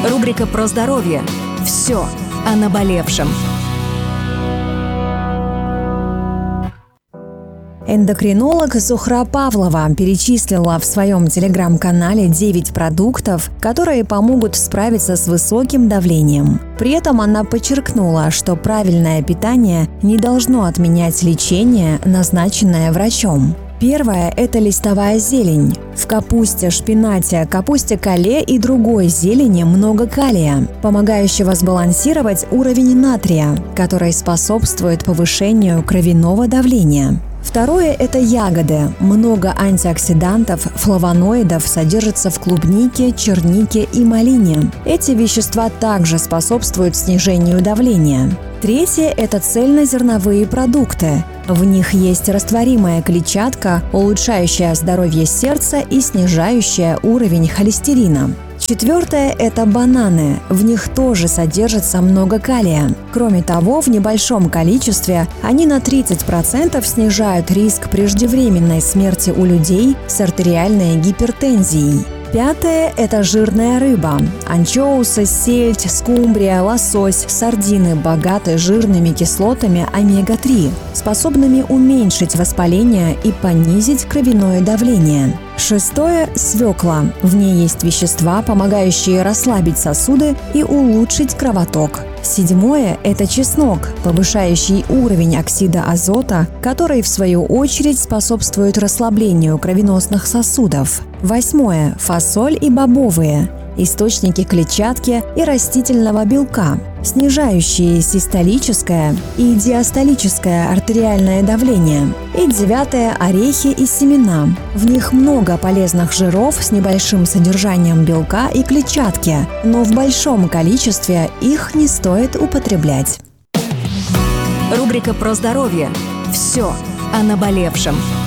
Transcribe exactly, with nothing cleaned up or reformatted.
Рубрика про здоровье. Все о наболевшем. Эндокринолог Зухра Павлова перечислила в своем телеграм-канале девять продуктов, которые помогут справиться с высоким давлением. При этом она подчеркнула, что правильное питание не должно отменять лечение, назначенное врачом. Первое – это листовая зелень. В капусте, шпинате, капусте кале и другой зелени много калия, помогающего сбалансировать уровень натрия, который способствует повышению кровяного давления. Второе – это ягоды. Много антиоксидантов, флавоноидов содержится в клубнике, чернике и малине. Эти вещества также способствуют снижению давления. Третье – это цельнозерновые продукты. В них есть растворимая клетчатка, улучшающая здоровье сердца и снижающая уровень холестерина. Четвертое – это бананы. В них тоже содержится много калия. Кроме того, в небольшом количестве они на тридцать процентов снижают риск преждевременной смерти у людей с артериальной гипертензией. Пятое – это жирная рыба. Анчоусы, сельдь, скумбрия, лосось, сардины богаты жирными кислотами омега три, способными уменьшить воспаление и понизить кровяное давление. Шестое – свекла. В ней есть вещества, помогающие расслабить сосуды и улучшить кровоток. Седьмое – это чеснок, повышающий уровень оксида азота, который, в свою очередь, способствует расслаблению кровеносных сосудов. Восьмое – фасоль и бобовые – источники клетчатки и растительного белка, снижающие систолическое и диастолическое артериальное давление. И девятое – орехи и семена. В них много полезных жиров с небольшим содержанием белка и клетчатки, но в большом количестве их не стоит употреблять. Рубрика про здоровье. Все о наболевшем.